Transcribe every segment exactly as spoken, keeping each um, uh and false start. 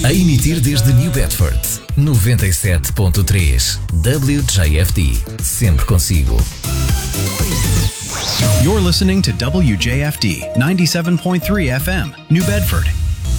A emitir desde New Bedford, noventa e sete ponto três W J F D. Sempre consigo. You're listening to W J F D ninety-seven point three F M, New Bedford.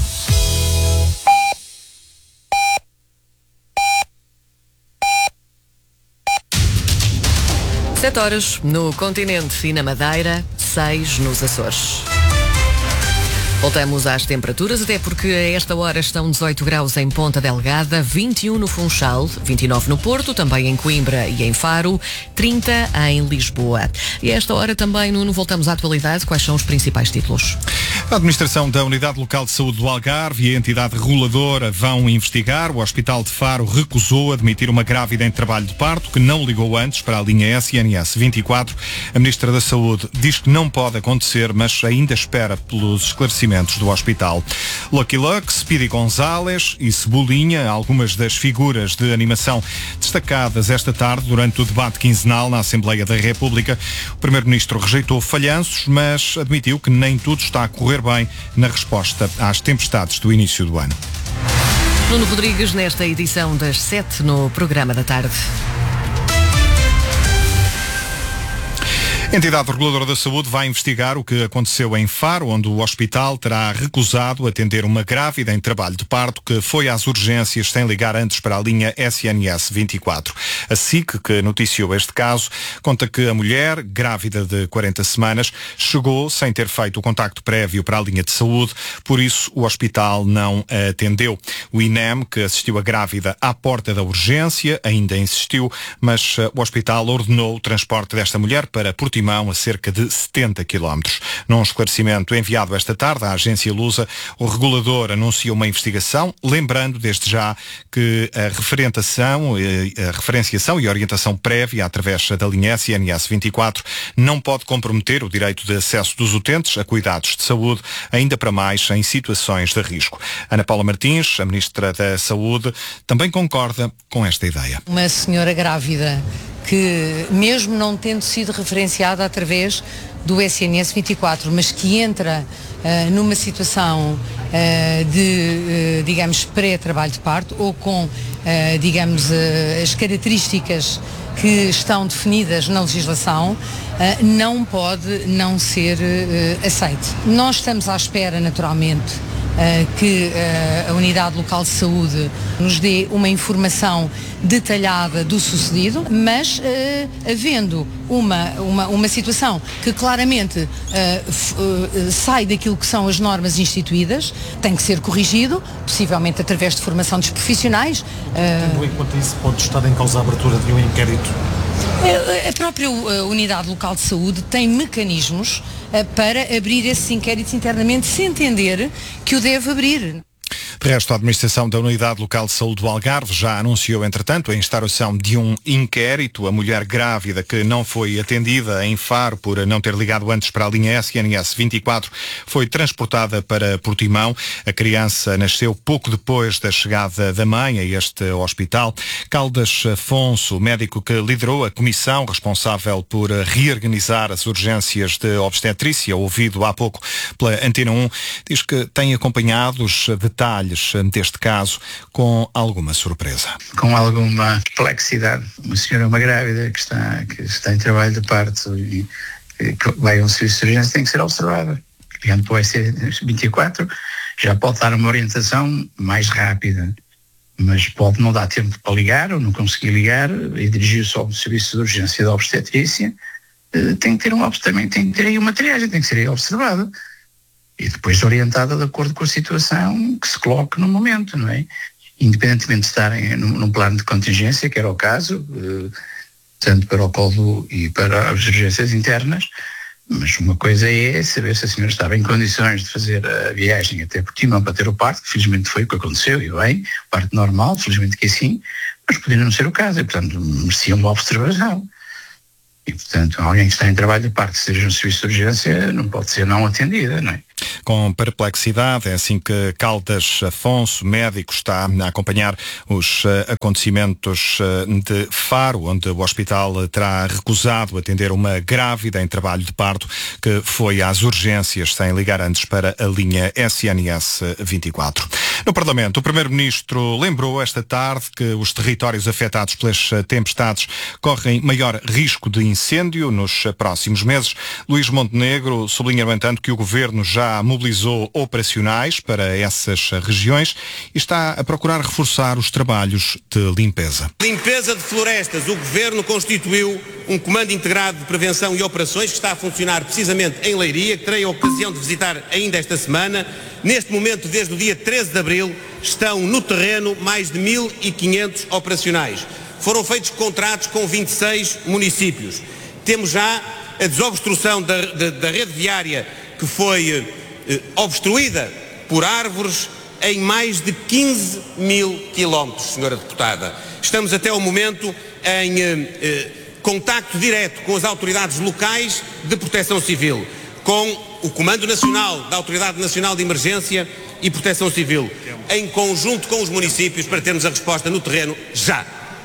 Sete horas no continente e na Madeira, seis nos Açores. Voltamos às temperaturas, até porque a esta hora estão dezoito graus em Ponta Delgada, vinte e um no Funchal, vinte e nove no Porto, também em Coimbra e em Faro, trinta em Lisboa. E a esta hora também, Nuno, voltamos à atualidade. Quais são os principais títulos? A administração da Unidade Local de Saúde do Algarve e a entidade reguladora vão investigar. O Hospital de Faro recusou admitir uma grávida em trabalho de parto que não ligou antes para a linha S N S vinte e quatro. A Ministra da Saúde diz que não pode acontecer, mas ainda espera pelos esclarecimentos do hospital. Lucky Luck, Speedy González e Cebolinha, algumas das figuras de animação destacadas esta tarde durante o debate quinzenal na Assembleia da República. O Primeiro-Ministro rejeitou falhanços, mas admitiu que nem tudo está a correr bem na resposta às tempestades do início do ano. Nuno Rodrigues, nesta edição das sete no programa da tarde. A entidade reguladora da saúde vai investigar o que aconteceu em Faro, onde o hospital terá recusado atender uma grávida em trabalho de parto que foi às urgências sem ligar antes para a linha S N S vinte e quatro. A S I C, que noticiou este caso, conta que a mulher, grávida de quarenta semanas, chegou sem ter feito o contacto prévio para a linha de saúde, por isso o hospital não a atendeu. O I N E M, que assistiu a grávida à porta da urgência, ainda insistiu, mas o hospital ordenou o transporte desta mulher para Portimão, a cerca de setenta quilómetros. Num esclarecimento enviado esta tarde à agência Lusa, o regulador anunciou uma investigação, lembrando desde já que a referentação, a referenciação e orientação prévia através da linha S N S vinte e quatro não pode comprometer o direito de acesso dos utentes a cuidados de saúde, ainda para mais em situações de risco. Ana Paula Martins, a Ministra da Saúde, também concorda com esta ideia. Uma senhora grávida que, mesmo não tendo sido referenciada através do S N S vinte e quatro, mas que entra uh, numa situação uh, de, uh, digamos, pré-trabalho de parto ou com, uh, digamos, uh, as características que estão definidas na legislação, uh, não pode não ser uh, aceite. Nós estamos à espera, naturalmente, Uh, que uh, a Unidade Local de Saúde nos dê uma informação detalhada do sucedido, mas uh, havendo uma, uma, uma situação que claramente uh, f, uh, sai daquilo que são as normas instituídas, tem que ser corrigido, possivelmente através de formação dos profissionais. Uh, Tendo em conta isso, pode estar em causa a abertura de um inquérito? A própria Unidade Local de Saúde tem mecanismos para abrir esses inquéritos internamente, se entender que o deve abrir. De resto, a administração da Unidade Local de Saúde do Algarve já anunciou, entretanto, a instauração de um inquérito. A mulher grávida que não foi atendida em Faro por não ter ligado antes para a linha S N S vinte e quatro foi transportada para Portimão. A criança nasceu pouco depois da chegada da mãe a este hospital. Caldas Afonso, médico que liderou a comissão responsável por reorganizar as urgências de obstetrícia, ouvido há pouco pela Antena um, diz que tem acompanhado os detalhes deste caso com alguma surpresa. Com alguma perplexidade. Uma senhora, uma grávida que está, que está em trabalho de parto e que vai a um serviço de urgência tem que ser observada. Ligando para o S N S vinte e quatro já pode dar uma orientação mais rápida, mas pode não dar tempo para ligar ou não conseguir ligar e dirigir-se ao serviço de urgência da obstetrícia. Tem que ter um, também tem que ter aí uma triagem, tem que ser aí observada. E depois orientada de acordo com a situação que se coloque no momento, não é? Independentemente de estarem num, num plano de contingência, que era o caso, eh, tanto para o colo e para as urgências internas, mas uma coisa é saber se a senhora estava em condições de fazer a viagem até Portimão para ter o parto, que felizmente foi o que aconteceu, e bem, parto normal, felizmente que assim, mas poderia não ser o caso, e portanto merecia uma observação. E portanto, alguém que está em trabalho de parto, seja no serviço de urgência, não pode ser não atendida, não é? Com perplexidade, é assim que Caldas Afonso, médico, está a acompanhar os uh, acontecimentos uh, de Faro, onde o hospital terá recusado atender uma grávida em trabalho de parto que foi às urgências sem ligar antes para a linha S N S vinte e quatro. No Parlamento, o Primeiro-Ministro lembrou esta tarde que os territórios afetados pelas tempestades correm maior risco de incêndio nos próximos meses. Luís Montenegro sublinha, no entanto, que o Governo já mobilizou operacionais para essas regiões e está a procurar reforçar os trabalhos de limpeza. Limpeza de florestas. O Governo constituiu um comando integrado de prevenção e operações que está a funcionar precisamente em Leiria, que terei a ocasião de visitar ainda esta semana. Neste momento, desde o dia treze de abril, estão no terreno mais de mil e quinhentos operacionais. Foram feitos contratos com vinte e seis municípios. Temos já a desobstrução da, da, da rede viária que foi eh, obstruída por árvores em mais de quinze mil quilómetros, senhora deputada. Estamos até ao momento em eh, eh, contacto direto com as autoridades locais de proteção civil, com o Comando Nacional da Autoridade Nacional de Emergência e Proteção Civil, em conjunto com os municípios, para termos a resposta no terreno já.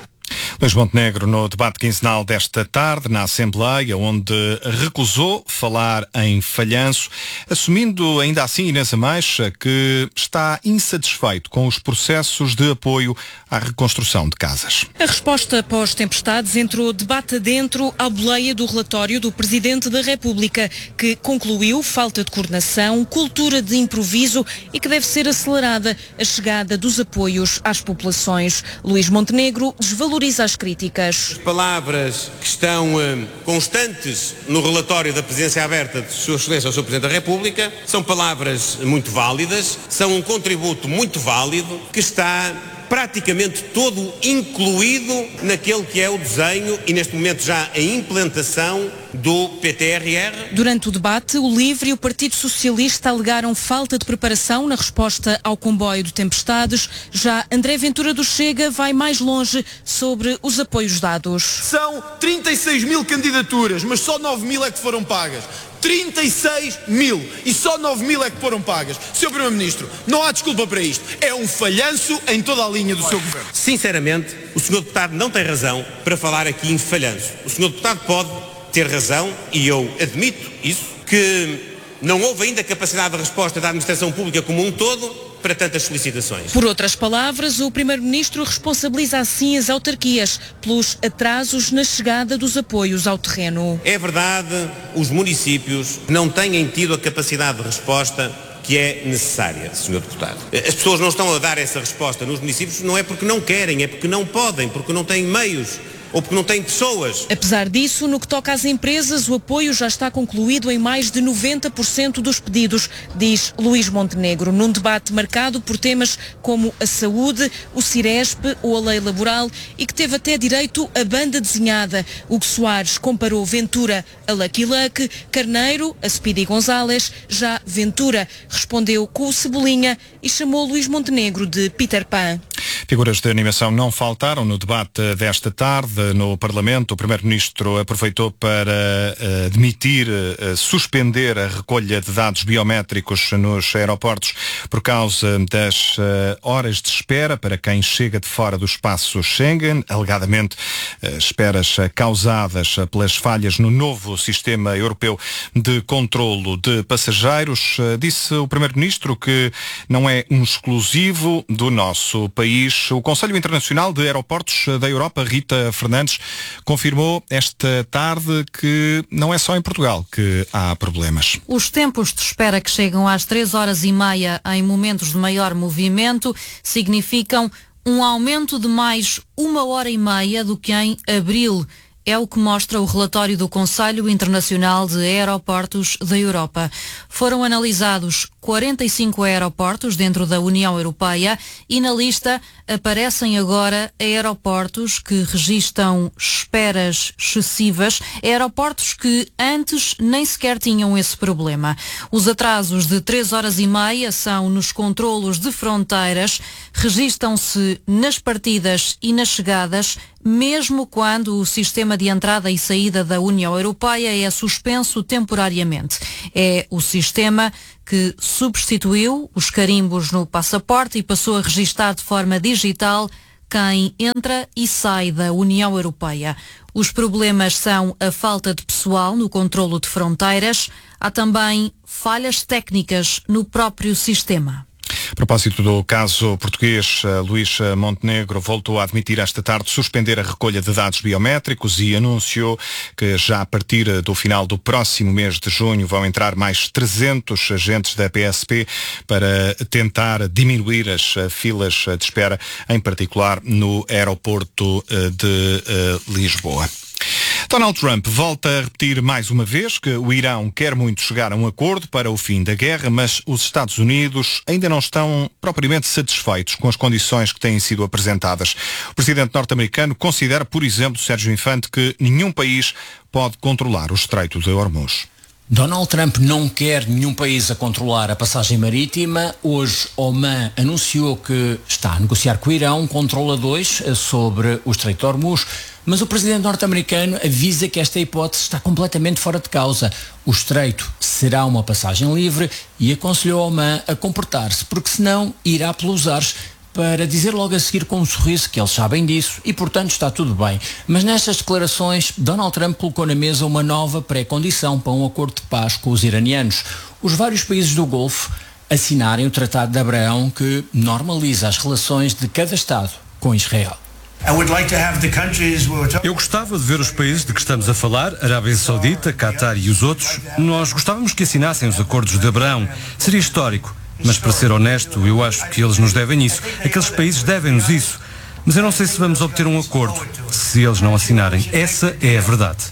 Luís Montenegro, no debate quinzenal desta tarde, na Assembleia, onde recusou falar em falhanço, assumindo ainda assim, Inês Ameixa, que está insatisfeito com os processos de apoio à reconstrução de casas. A resposta após tempestades entrou debate adentro à boleia do relatório do Presidente da República, que concluiu falta de coordenação, cultura de improviso e que deve ser acelerada a chegada dos apoios às populações. Luís Montenegro desvaloriza as críticas. As palavras que estão uh, constantes no relatório da Presidência Aberta de Sua Excelência ao senhor Presidente da República são palavras muito válidas, são um contributo muito válido que está praticamente todo incluído naquele que é o desenho e neste momento já a implantação do P T R R. Durante o debate, o LIVRE e o Partido Socialista alegaram falta de preparação na resposta ao comboio de tempestades. Já André Ventura do Chega vai mais longe sobre os apoios dados. São trinta e seis mil candidaturas, mas só nove mil é que foram pagas. trinta e seis mil e só nove mil é que foram pagas. senhor Primeiro-Ministro, não há desculpa para isto. É um falhanço em toda a linha do seu governo. Sinceramente, o senhor Deputado não tem razão para falar aqui em falhanço. O senhor Deputado pode ter razão, e eu admito isso, que não houve ainda capacidade de resposta da administração pública como um todo para tantas solicitações. Por outras palavras, o Primeiro-Ministro responsabiliza assim as autarquias pelos atrasos na chegada dos apoios ao terreno. É verdade, os municípios não têm tido a capacidade de resposta que é necessária, senhor Deputado. As pessoas não estão a dar essa resposta nos municípios, não é porque não querem, é porque não podem, porque não têm meios ou porque não têm pessoas. Apesar disso, no que toca às empresas, o apoio já está concluído em mais de noventa por cento dos pedidos, diz Luís Montenegro, num debate marcado por temas como a saúde, o Ciresp ou a lei laboral e que teve até direito a banda desenhada. Hugo Soares comparou Ventura a Lucky Luck, Carneiro a Speedy González, já Ventura respondeu com o Cebolinha e chamou Luís Montenegro de Peter Pan. Figuras de animação não faltaram no debate desta tarde no Parlamento. O Primeiro-Ministro aproveitou para uh, admitir, uh, suspender a recolha de dados biométricos nos aeroportos por causa das uh, horas de espera para quem chega de fora do espaço Schengen, alegadamente uh, esperas causadas pelas falhas no novo sistema europeu de controlo de passageiros. Uh, disse o Primeiro-Ministro que não é um exclusivo do nosso país. O Conselho Internacional de Aeroportos da Europa, Rita Fernandes, confirmou esta tarde que não é só em Portugal que há problemas. Os tempos de espera que chegam às três horas e meia em momentos de maior movimento significam um aumento de mais uma hora e meia do que em abril. É o que mostra o relatório do Conselho Internacional de Aeroportos da Europa. Foram analisados quarenta e cinco aeroportos dentro da União Europeia e na lista aparecem agora aeroportos que registram esperas excessivas, aeroportos que antes nem sequer tinham esse problema. Os atrasos de três horas e meia são nos controlos de fronteiras, registram-se nas partidas e nas chegadas, mesmo quando o sistema de entrada e saída da União Europeia é suspenso temporariamente. É o sistema que substituiu os carimbos no passaporte e passou a registar de forma digital quem entra e sai da União Europeia. Os problemas são a falta de pessoal no controlo de fronteiras. Há também falhas técnicas no próprio sistema. A propósito do caso português, Luís Montenegro voltou a admitir esta tarde suspender a recolha de dados biométricos e anunciou que já a partir do final do próximo mês de junho vão entrar mais trezentos agentes da P S P para tentar diminuir as filas de espera, em particular no aeroporto de Lisboa. Donald Trump volta a repetir mais uma vez que o Irão quer muito chegar a um acordo para o fim da guerra, mas os Estados Unidos ainda não estão propriamente satisfeitos com as condições que têm sido apresentadas. O presidente norte-americano considera, por exemplo, Sérgio Infante, que nenhum país pode controlar o Estreito de Hormuz. Donald Trump não quer nenhum país a controlar a passagem marítima. Hoje, Oman anunciou que está a negociar com o Irão um controle a dois sobre o Estreito de Hormuz, mas o presidente norte-americano avisa que esta hipótese está completamente fora de causa. O Estreito será uma passagem livre e aconselhou Oman a comportar-se, porque senão irá pelos ares, para dizer logo a seguir com um sorriso que eles sabem disso e, portanto, está tudo bem. Mas nestas declarações, Donald Trump colocou na mesa uma nova pré-condição para um acordo de paz com os iranianos. Os vários países do Golfo assinarem o Tratado de Abraão, que normaliza as relações de cada Estado com Israel. Eu gostava de ver os países de que estamos a falar, Arábia Saudita, Qatar e os outros. Nós gostávamos que assinassem os acordos de Abraão. Seria histórico. Mas, para ser honesto, eu acho que eles nos devem isso. Aqueles países devem-nos isso. Mas eu não sei se vamos obter um acordo se eles não assinarem. Essa é a verdade.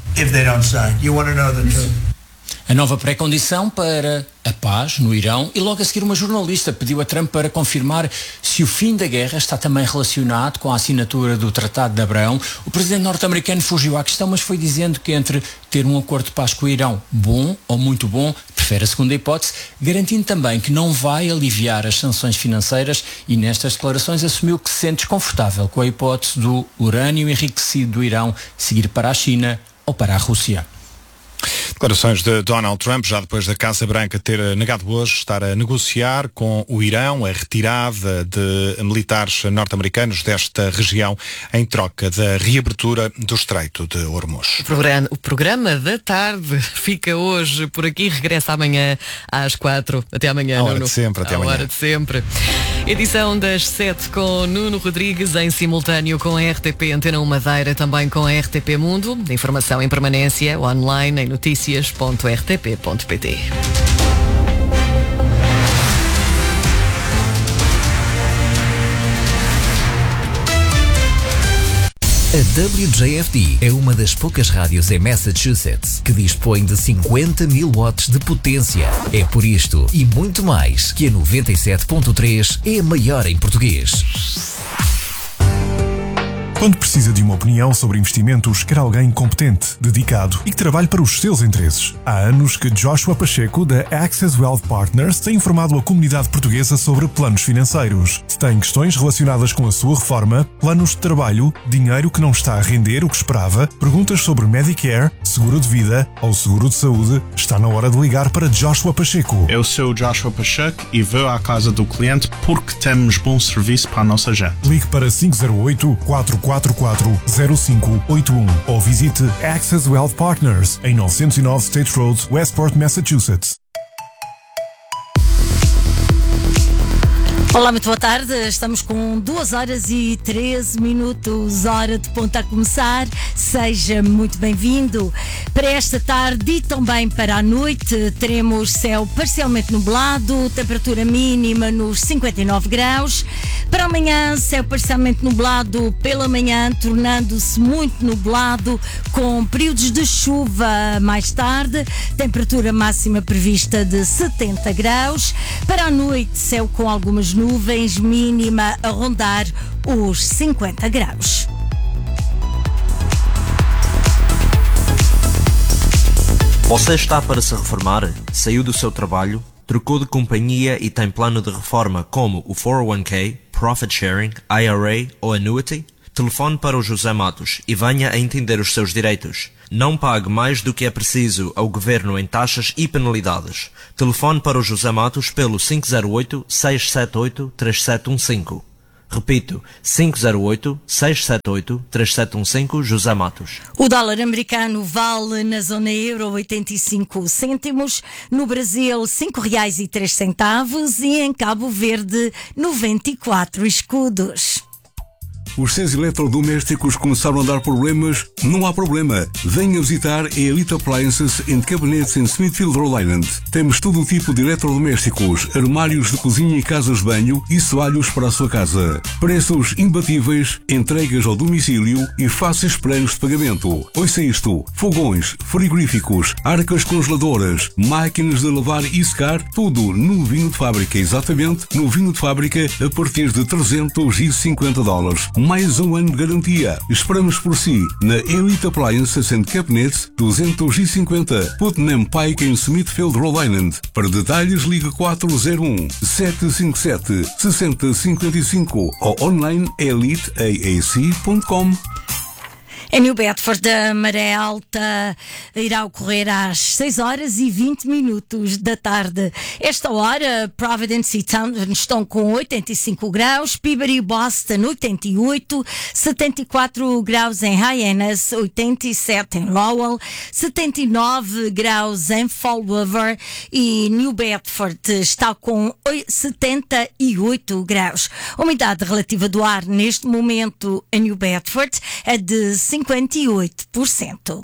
A nova pré-condição para a paz no Irão, e logo a seguir uma jornalista pediu a Trump para confirmar se o fim da guerra está também relacionado com a assinatura do Tratado de Abraão. O presidente norte-americano fugiu à questão, mas foi dizendo que entre ter um acordo de paz com o Irão bom ou muito bom, prefere a segunda hipótese, garantindo também que não vai aliviar as sanções financeiras, e nestas declarações assumiu que se sente desconfortável com a hipótese do urânio enriquecido do Irão seguir para a China ou para a Rússia. Declarações de Donald Trump, já depois da Casa Branca ter negado hoje estar a negociar com o Irão a retirada de militares norte-americanos desta região em troca da reabertura do Estreito de Hormuz. O programa, o programa da tarde fica hoje por aqui, regressa amanhã às quatro. Até amanhã, A hora Nuno. de sempre, até a amanhã. hora de sempre. Edição das sete com Nuno Rodrigues, em simultâneo com a R T P Antena um Madeira, também com a R T P Mundo. Informação em permanência, online, em notícias ponto r t p ponto p t. A W J F D é uma das poucas rádios em Massachusetts que dispõe de cinquenta mil watts de potência. É por isto e muito mais que a noventa e sete ponto três é a maior em português. Quando precisa de uma opinião sobre investimentos, quer alguém competente, dedicado e que trabalhe para os seus interesses. Há anos que Joshua Pacheco, da Access Wealth Partners, tem informado a comunidade portuguesa sobre planos financeiros. Se tem questões relacionadas com a sua reforma, planos de trabalho, dinheiro que não está a render o que esperava, perguntas sobre Medicare, seguro de vida ou seguro de saúde, está na hora de ligar para Joshua Pacheco. Eu sou o Joshua Pacheco e vou à casa do cliente porque temos bom serviço para a nossa gente. Ligue para cinco zero oito, quatro quatro quatro, zero cinco oito um ou visite Access Wealth Partners em novecentos e nove State Road, Westport, Massachusetts. Olá, muito boa tarde. Estamos com duas horas e treze minutos, hora de ponta a começar. Seja muito bem-vindo. Para esta tarde e também para a noite, teremos céu parcialmente nublado, temperatura mínima nos cinquenta e nove graus. Para amanhã, céu parcialmente nublado pela manhã, tornando-se muito nublado, com períodos de chuva mais tarde. Temperatura máxima prevista de setenta graus. Para a noite, céu com algumas nuvens, mínima a rondar os cinquenta graus. Você está para se reformar? Saiu do seu trabalho? Trocou de companhia e tem plano de reforma como o quatro oh one k, Profit Sharing, I R A ou Annuity? telefone para o José Matos e venha a entender os seus direitos. Não pague mais do que é preciso ao Governo em taxas e penalidades. Telefone para o José Matos pelo cinco zero oito, seis sete oito, três sete um cinco. Repito, cinco zero oito, seis sete oito, três sete um cinco, José Matos. O dólar americano vale na zona euro oitenta e cinco cêntimos, no Brasil cinco reais e três centavos e em Cabo Verde noventa e quatro escudos. Os seus eletrodomésticos começaram a dar problemas? Não há problema. Venha visitar a Elite Appliances and Cabinets em Smithfield, Rhode Island. Temos todo o tipo de eletrodomésticos, armários de cozinha e casas de banho e soalhos para a sua casa. Preços imbatíveis, entregas ao domicílio e fáceis planos de pagamento. Ouça isto: fogões, frigoríficos, arcas congeladoras, máquinas de lavar e secar, tudo no vinho de fábrica, exatamente no vinho de fábrica a partir de trezentos e cinquenta dólares. Mais um ano de garantia. Esperamos por si na Elite Appliances and Cabinets duzentos e cinquenta Putnam Pike em Smithfield, Rhode Island. Para detalhes ligue quatro zero um, sete cinco sete, seis zero cinco cinco ou online elite a a c ponto com. Em New Bedford, a maré alta irá ocorrer às seis horas e vinte minutos da tarde. Esta hora, Providence e Townsend estão com oitenta e cinco graus, Peabody e Boston oitenta e oito, setenta e quatro graus em Hyannis, oitenta e sete em Lowell, setenta e nove graus em Fall River e New Bedford está com setenta e oito graus. A umidade relativa do ar neste momento em New Bedford é de cinquenta e oito por cento.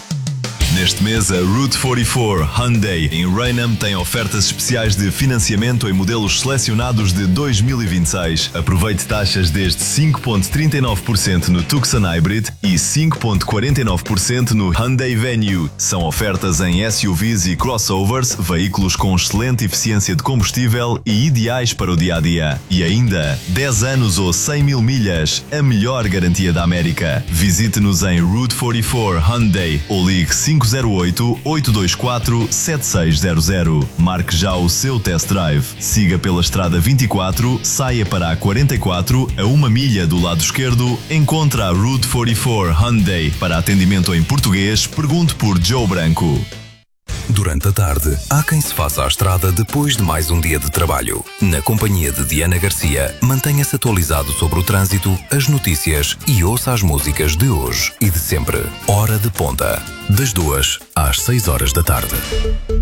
Neste mês, a Route quarenta e quatro Hyundai em Raynham tem ofertas especiais de financiamento em modelos selecionados de dois mil e vinte e seis. Aproveite taxas desde cinco vírgula trinta e nove por cento no Tucson Hybrid e cinco vírgula quarenta e nove por cento no Hyundai Venue. São ofertas em S U Vs e crossovers, veículos com excelente eficiência de combustível e ideais para o dia-a-dia. E ainda, dez anos ou cem mil milhas, a melhor garantia da América. Visite-nos em Route quarenta e quatro Hyundai ou ligue cinco zero oito, oito dois quatro, sete seis zero zero. Marque já o seu test drive. Siga pela estrada vinte e quatro, saia para a quarenta e quatro, a uma milha do lado esquerdo, encontra a Route quarenta e quatro Hyundai. Para atendimento em português, pergunte por Joe Branco. Durante a tarde, há quem se faça à estrada depois de mais um dia de trabalho. Na companhia de Diana Garcia, mantenha-se atualizado sobre o trânsito, as notícias e ouça as músicas de hoje e de sempre. Hora de Ponta, das duas às seis horas da tarde.